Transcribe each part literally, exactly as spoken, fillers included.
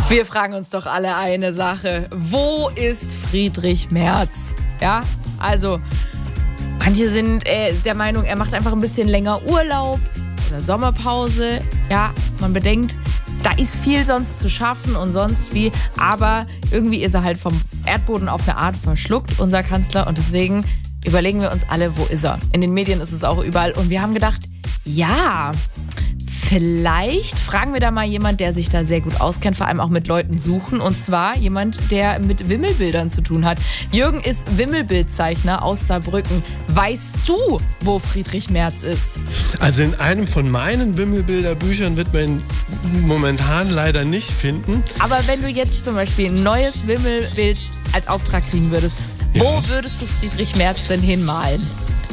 Wir fragen uns doch alle eine Sache. Wo ist Friedrich Merz? Ja, also manche sind äh, der Meinung, er macht einfach ein bisschen länger Urlaub oder Sommerpause. Ja, man bedenkt, da ist viel sonst zu schaffen und sonst wie. Aber irgendwie ist er halt vom Erdboden auf eine Art verschluckt, unser Kanzler. Und deswegen überlegen wir uns alle, wo ist er? In den Medien ist es auch überall. Und wir haben gedacht, ja, vielleicht fragen wir da mal jemand, der sich da sehr gut auskennt, vor allem auch mit Leuten suchen. Und zwar jemand, der mit Wimmelbildern zu tun hat. Jürgen ist Wimmelbildzeichner aus Saarbrücken. Weißt du, wo Friedrich Merz ist? Also in einem von meinen Wimmelbilderbüchern wird man ihn momentan leider nicht finden. Aber wenn du jetzt zum Beispiel ein neues Wimmelbild als Auftrag kriegen würdest, ja, wo würdest du Friedrich Merz denn hinmalen?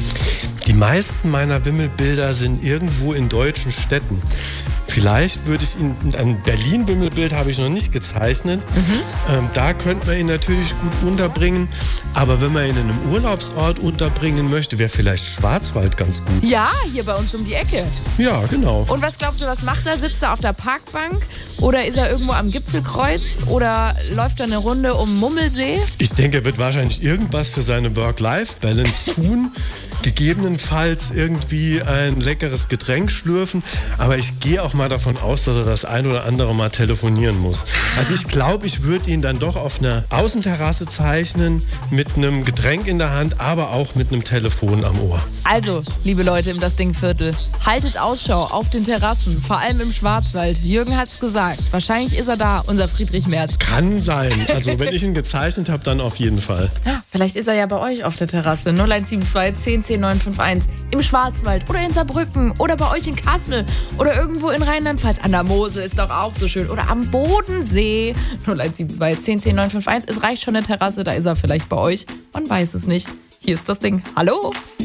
Die meisten meiner Wimmelbilder sind irgendwo in deutschen Städten. Vielleicht würde ich ihn, ein Berlin-Wimmelbild habe ich noch nicht gezeichnet. Mhm. Ähm, da könnte man ihn natürlich gut unterbringen. Aber wenn man ihn in einem Urlaubsort unterbringen möchte, wäre vielleicht Schwarzwald ganz gut. Ja, hier bei uns um die Ecke. Ja, genau. Und was glaubst du, was macht er? Sitzt er auf der Parkbank? Oder ist er irgendwo am Gipfelkreuz? Oder läuft er eine Runde um Mummelsee? Ich denke, er wird wahrscheinlich irgendwas für seine Work-Life-Balance tun. Gegebenenfalls irgendwie ein leckeres Getränk schlürfen. Aber ich gehe auch mal davon aus, dass er das ein oder andere Mal telefonieren muss. Also ich glaube, ich würde ihn dann doch auf einer Außenterrasse zeichnen mit einem Getränk in der Hand, aber auch mit einem Telefon am Ohr. Also, liebe Leute im Das Ding Viertel, haltet Ausschau auf den Terrassen, vor allem im Schwarzwald. Jürgen hat's gesagt. Wahrscheinlich ist er da, unser Friedrich Merz. Kann sein. Also wenn ich ihn gezeichnet habe, dann auf jeden Fall. Ja, vielleicht ist er ja bei euch auf der Terrasse. null eins sieben zwei zehn zehn neun fünf eins im Schwarzwald oder in Saarbrücken oder bei euch in Kassel oder irgendwo in Rheinland-Pfalz. An der Mosel ist doch auch so schön. Oder am Bodensee. null eins sieben zwei zehn zehn neun fünf eins. Es reicht schon eine Terrasse, da ist er vielleicht bei euch. Man weiß es nicht. Hier ist das Ding. Hallo?